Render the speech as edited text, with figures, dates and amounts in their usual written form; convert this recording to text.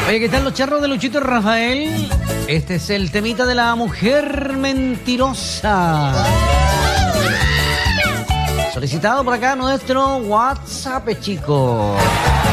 Oye, ¿qué tal los charros de Luchito Rafael? Este es el temita de la mujer mentirosa. Solicitado por acá nuestro WhatsApp, chicos.